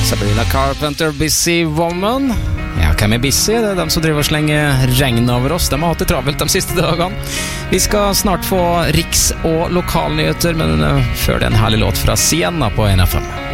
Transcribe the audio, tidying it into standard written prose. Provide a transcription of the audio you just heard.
Sabrina Carpenter, Busy Woman. Ja, hvem er busy? Det er de som driver og slenger regn over oss. De har hatt det travelt de siste dagene. Vi skal snart få riks- og lokalnyheter, men før det en herlig låt fra Sienna på NFM.